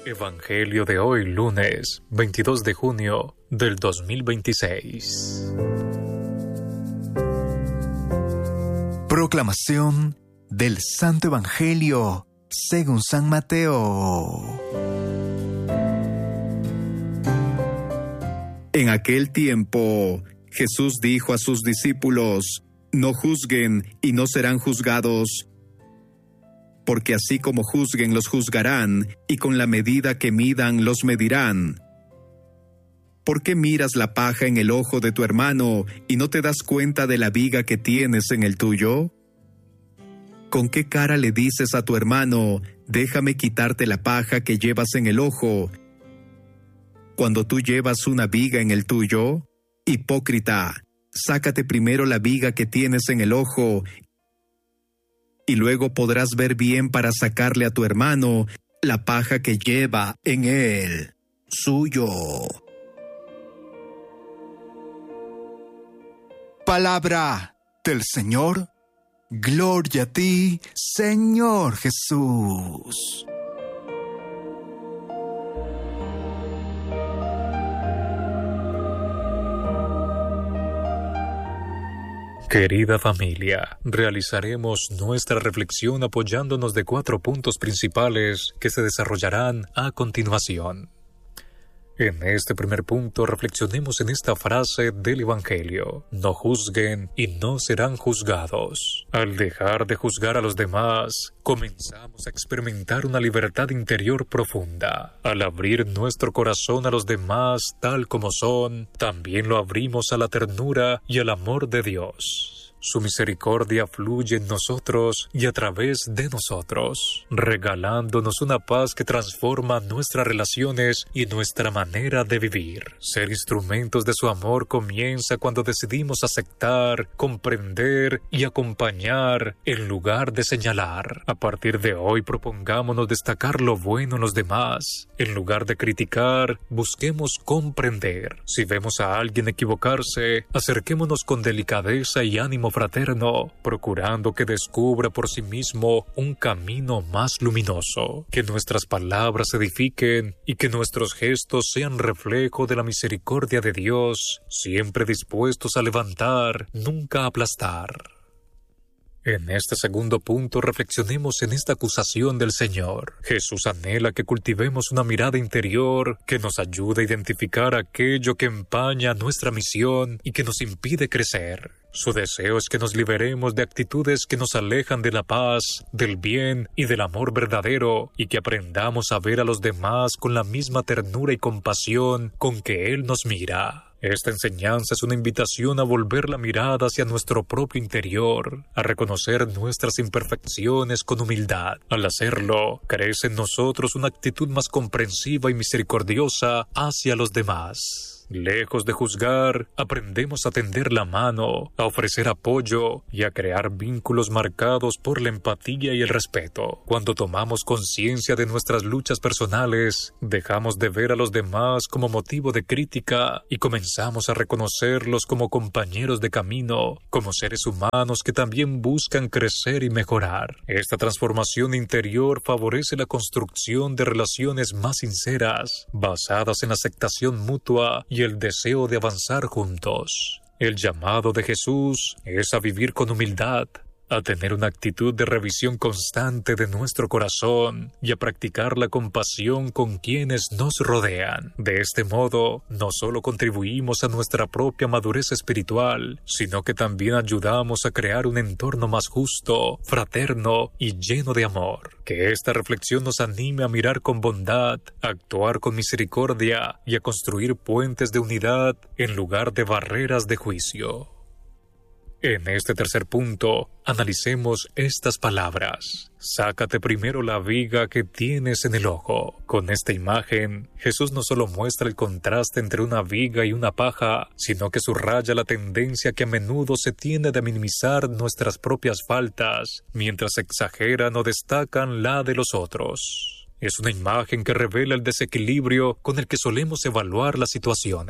Evangelio de hoy, lunes 22 de junio del 2026. Proclamación del Santo Evangelio según San Mateo. En aquel tiempo, Jesús dijo a sus discípulos: No juzguen y no serán juzgados, porque así como juzguen los juzgarán, y con la medida que midan los medirán. ¿Por qué miras la paja en el ojo de tu hermano y no te das cuenta de la viga que tienes en el tuyo? ¿Con qué cara le dices a tu hermano: déjame quitarte la paja que llevas en el ojo, cuando tú llevas una viga en el tuyo? Hipócrita, sácate primero la viga que tienes en el ojo, y luego podrás ver bien para sacarle a tu hermano la paja que lleva en el suyo. Palabra del Señor. Gloria a ti, Señor Jesús. Querida familia, realizaremos nuestra reflexión apoyándonos de 4 puntos principales que se desarrollarán a continuación. En este primer punto reflexionemos en esta frase del Evangelio: no juzguen y no serán juzgados. Al dejar de juzgar a los demás, comenzamos a experimentar una libertad interior profunda. Al abrir nuestro corazón a los demás tal como son, también lo abrimos a la ternura y al amor de Dios. Su misericordia fluye en nosotros y a través de nosotros, regalándonos una paz que transforma nuestras relaciones y nuestra manera de vivir. Ser instrumentos de su amor comienza cuando decidimos aceptar, comprender y acompañar en lugar de señalar. A partir de hoy propongámonos destacar lo bueno en los demás. En lugar de criticar, busquemos comprender. Si vemos a alguien equivocarse, acerquémonos con delicadeza y ánimo fraterno, procurando que descubra por sí mismo un camino más luminoso. Que nuestras palabras edifiquen y que nuestros gestos sean reflejo de la misericordia de Dios, siempre dispuestos a levantar, nunca a aplastar. En este segundo punto reflexionemos en esta acusación del Señor. Jesús anhela que cultivemos una mirada interior que nos ayude a identificar aquello que empaña nuestra misión y que nos impide crecer. Su deseo es que nos liberemos de actitudes que nos alejan de la paz, del bien y del amor verdadero, y que aprendamos a ver a los demás con la misma ternura y compasión con que Él nos mira. Esta enseñanza es una invitación a volver la mirada hacia nuestro propio interior, a reconocer nuestras imperfecciones con humildad. Al hacerlo, crece en nosotros una actitud más comprensiva y misericordiosa hacia los demás. Lejos de juzgar, aprendemos a tender la mano, a ofrecer apoyo y a crear vínculos marcados por la empatía y el respeto. Cuando tomamos conciencia de nuestras luchas personales, dejamos de ver a los demás como motivo de crítica y comenzamos a reconocerlos como compañeros de camino, como seres humanos que también buscan crecer y mejorar. Esta transformación interior favorece la construcción de relaciones más sinceras, basadas en la aceptación mutua y el deseo de avanzar juntos. El llamado de Jesús es a vivir con humildad, a tener una actitud de revisión constante de nuestro corazón y a practicar la compasión con quienes nos rodean. De este modo, no solo contribuimos a nuestra propia madurez espiritual, sino que también ayudamos a crear un entorno más justo, fraterno y lleno de amor. Que esta reflexión nos anime a mirar con bondad, a actuar con misericordia y a construir puentes de unidad en lugar de barreras de juicio. En este tercer punto, analicemos estas palabras. Sácate primero la viga que tienes en el ojo. Con esta imagen, Jesús no solo muestra el contraste entre una viga y una paja, sino que subraya la tendencia que a menudo se tiene de minimizar nuestras propias faltas, mientras exageran o destacan la de los otros. Es una imagen que revela el desequilibrio con el que solemos evaluar las situaciones.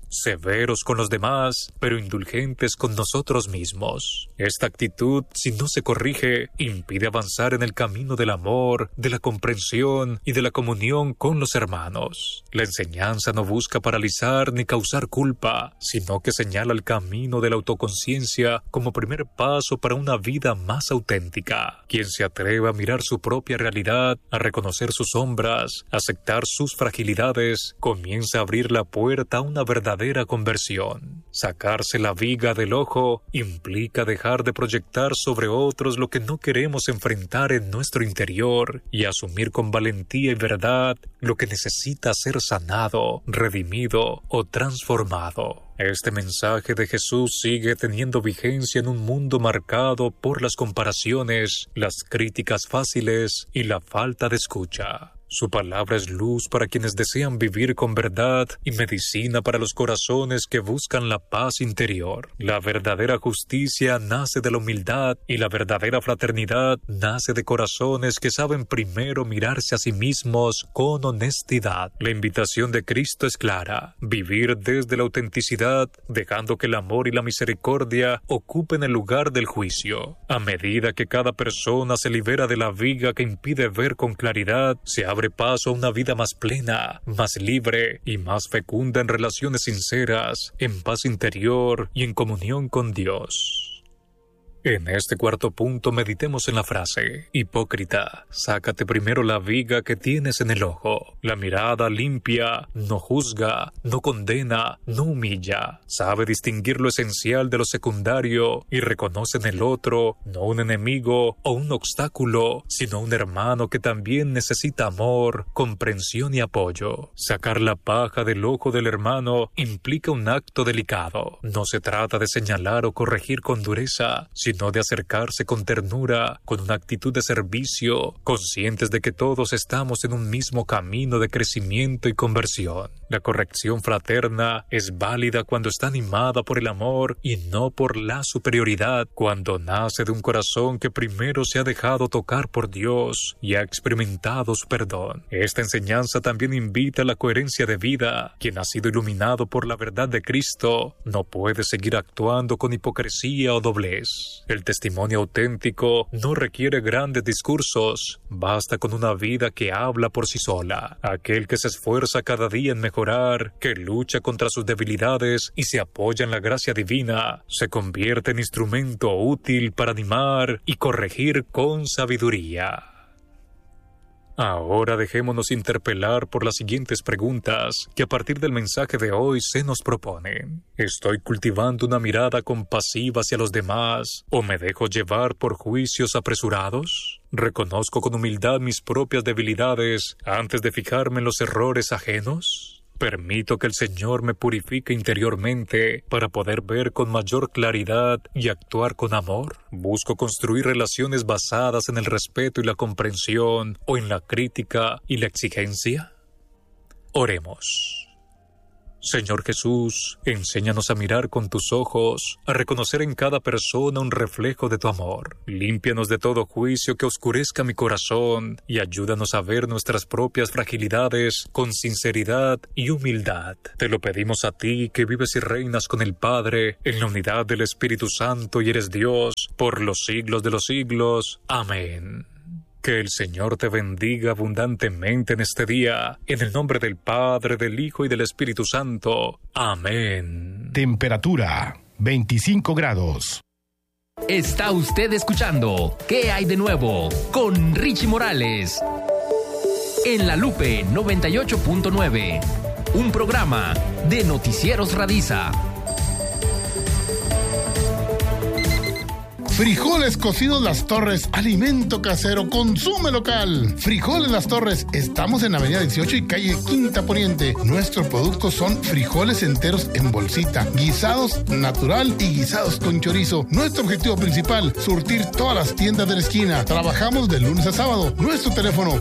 severos con los demás, pero indulgentes con nosotros mismos. Esta actitud, si no se corrige, impide avanzar en el camino del amor, de la comprensión y de la comunión con los hermanos. La enseñanza no busca paralizar ni causar culpa, sino que señala el camino de la autoconciencia como primer paso para una vida más auténtica. Quien se atreva a mirar su propia realidad, a reconocer sus sombras, a aceptar sus fragilidades, comienza a abrir la puerta a una verdadera conversión. Sacarse la viga del ojo implica dejar de proyectar sobre otros lo que no queremos enfrentar en nuestro interior y asumir con valentía y verdad lo que necesita ser sanado, redimido o transformado. Este mensaje de Jesús sigue teniendo vigencia en un mundo marcado por las comparaciones, las críticas fáciles y la falta de escucha. Su palabra es luz para quienes desean vivir con verdad y medicina para los corazones que buscan la paz interior. La verdadera justicia nace de la humildad y la verdadera fraternidad nace de corazones que saben primero mirarse a sí mismos con honestidad. La invitación de Cristo es clara: vivir desde la autenticidad, dejando que el amor y la misericordia ocupen el lugar del juicio. A medida que cada persona se libera de la viga que impide ver con claridad, se abre paso a una vida más plena, más libre y más fecunda en relaciones sinceras, en paz interior y en comunión con Dios. En este cuarto punto meditemos en la frase: hipócrita, sácate primero la viga que tienes en el ojo. La mirada limpia no juzga, no condena, no humilla. Sabe distinguir lo esencial de lo secundario y reconoce en el otro no un enemigo o un obstáculo, sino un hermano que también necesita amor, comprensión y apoyo. Sacar la paja del ojo del hermano implica un acto delicado. No se trata de señalar o corregir con dureza, sino de acercarse con ternura, con una actitud de servicio, conscientes de que todos estamos en un mismo camino de crecimiento y conversión. La corrección fraterna es válida cuando está animada por el amor y no por la superioridad, cuando nace de un corazón que primero se ha dejado tocar por Dios y ha experimentado su perdón. Esta enseñanza también invita a la coherencia de vida. Quien ha sido iluminado por la verdad de Cristo no puede seguir actuando con hipocresía o doblez. El testimonio auténtico no requiere grandes discursos, basta con una vida que habla por sí sola. Aquel que se esfuerza cada día en mejorar, que lucha contra sus debilidades y se apoya en la gracia divina, se convierte en instrumento útil para animar y corregir con sabiduría. Ahora dejémonos interpelar por las siguientes preguntas que a partir del mensaje de hoy se nos proponen. ¿Estoy cultivando una mirada compasiva hacia los demás o me dejo llevar por juicios apresurados? ¿Reconozco con humildad mis propias debilidades antes de fijarme en los errores ajenos? ¿Permito que el Señor me purifique interiormente para poder ver con mayor claridad y actuar con amor? ¿Busco construir relaciones basadas en el respeto y la comprensión o en la crítica y la exigencia? Oremos. Señor Jesús, enséñanos a mirar con tus ojos, a reconocer en cada persona un reflejo de tu amor. Límpianos de todo juicio que oscurezca mi corazón y ayúdanos a ver nuestras propias fragilidades con sinceridad y humildad. Te lo pedimos a ti, que vives y reinas con el Padre, en la unidad del Espíritu Santo y eres Dios, por los siglos de los siglos. Amén. Que el Señor te bendiga abundantemente en este día, en el nombre del Padre, del Hijo y del Espíritu Santo. Amén. Temperatura 25 grados. Está usted escuchando ¿Qué hay de nuevo? Con Richie Morales. En La Lupe 98.9. Un programa de Noticieros Radiza. Frijoles cocidos Las Torres, alimento casero, consume local. Frijoles Las Torres, estamos en Avenida 18 y calle Quinta Poniente. Nuestros productos son frijoles enteros en bolsita, guisados natural y guisados con chorizo. Nuestro objetivo principal, surtir todas las tiendas de la esquina. Trabajamos de lunes a sábado. Nuestro teléfono,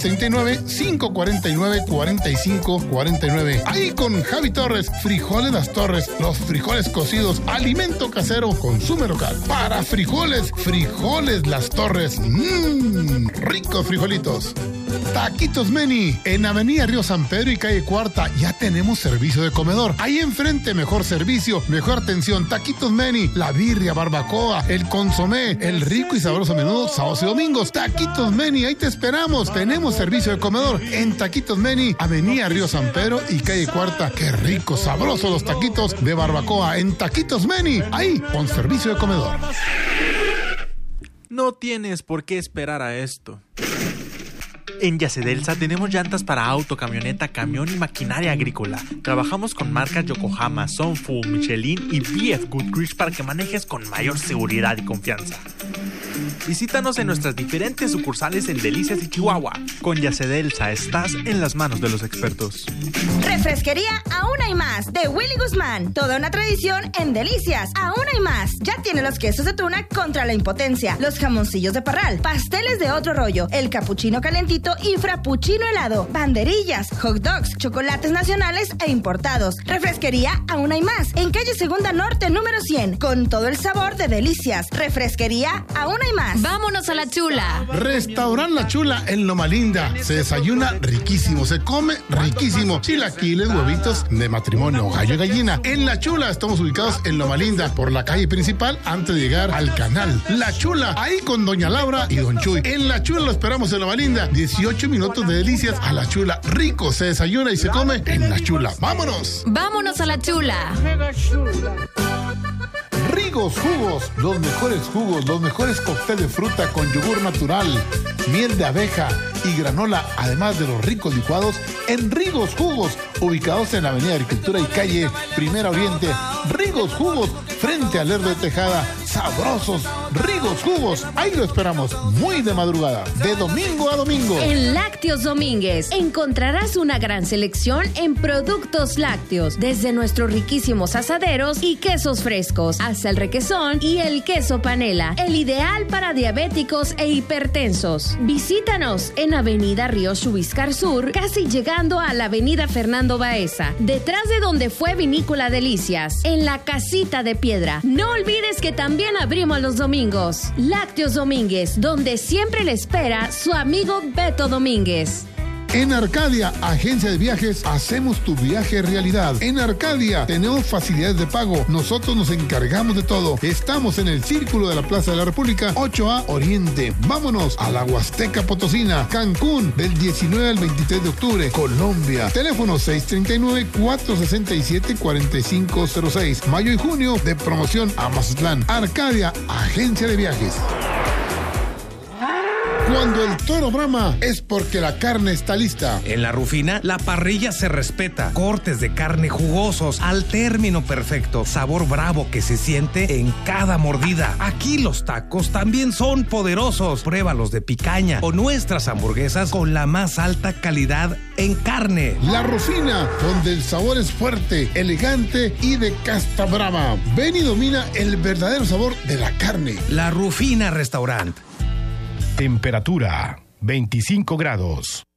639-549-4549. Ahí con Javi Torres, Frijoles Las Torres, los frijoles cocidos, alimento casero, consume local. Para frijoles Las Torres. Ricos frijolitos. Taquitos Meni, en Avenida Río San Pedro y calle Cuarta, ya tenemos servicio de comedor. Ahí enfrente, mejor servicio, mejor atención. Taquitos Meni, la birria, barbacoa, el consomé, el rico y sabroso menudo, sábados y domingos. Taquitos Meni, ahí te esperamos. Tenemos servicio de comedor en Taquitos Meni, Avenida Río San Pedro y calle Cuarta. Qué rico, sabroso los taquitos de barbacoa en Taquitos Meni, ahí con servicio de comedor. No tienes por qué esperar a esto. En Yacedelsa tenemos llantas para auto, camioneta, camión y maquinaria agrícola. Trabajamos con marcas Yokohama, Sunfu, Michelin y BF Goodrich para que manejes con mayor seguridad y confianza. Visítanos en nuestras diferentes sucursales en Delicias y Chihuahua. Con Yacedelsa estás en las manos de los expertos. Refresquería Aún Hay Más de Willy Guzmán. Toda una tradición en Delicias. Aún hay más. Ya tiene los quesos de tuna contra la impotencia, los jamoncillos de parral, pasteles de otro rollo, el capuchino calentito y frappuccino helado, banderillas, hot dogs, chocolates nacionales e importados. Refresquería Aún Hay Más en calle Segunda Norte número 100, con todo el sabor de Delicias. Refresquería Aún Hay Más. Vámonos a La Chula. Restaurant La Chula en Loma Linda. Se desayuna riquísimo, se come riquísimo. Chilaquiles, huevitos de matrimonio, gallo y gallina. En La Chula estamos ubicados en Loma Linda, por la calle principal antes de llegar al canal. La Chula, ahí con doña Laura y don Chuy. En La Chula lo esperamos en Loma Linda. 18 minutos de Delicias a La Chula. Rico, se desayuna y se come en La Chula. ¡Vámonos! Vámonos a La Chula. Rigos Jugos, los mejores cócteles de fruta con yogur natural, miel de abeja y granola, además de los ricos licuados en Rigos Jugos, ubicados en la Avenida Agricultura y calle Primera Oriente. Rigos Jugos, frente al Lerdo de Tejada. Sabrosos Rigos Jugos, ahí lo esperamos, muy de madrugada, de domingo a domingo. En Lácteos Domínguez encontrarás una gran selección en productos lácteos, desde nuestros riquísimos asaderos y quesos frescos, hasta el requesón y el queso panela, el ideal para diabéticos e hipertensos. Visítanos en Avenida Río Chubiscar Sur, casi llegando a la Avenida Fernando Baeza, detrás de donde fue Vinícola Delicias, en la Casita de Piedra. No olvides que también abrimos los domingos. Lácteos Domínguez, donde siempre le espera su amigo Beto Domínguez. En Arcadia, agencia de viajes, hacemos tu viaje realidad. En Arcadia tenemos facilidades de pago. Nosotros nos encargamos de todo. Estamos en el Círculo de la Plaza de la República, 8A Oriente. Vámonos a la Huasteca Potosina, Cancún, del 19 al 23 de octubre. Colombia, teléfono 639-467-4506. Mayo y junio de promoción a Mazatlán. Arcadia, agencia de viajes. Cuando el toro brama es porque la carne está lista. En La Rufina, la parrilla se respeta. Cortes de carne jugosos al término perfecto. Sabor bravo que se siente en cada mordida. Aquí los tacos también son poderosos. Pruébalos de picaña o nuestras hamburguesas con la más alta calidad en carne. La Rufina, donde el sabor es fuerte, elegante y de casta brava. Ven y domina el verdadero sabor de la carne. La Rufina Restaurant. Temperatura 25 grados.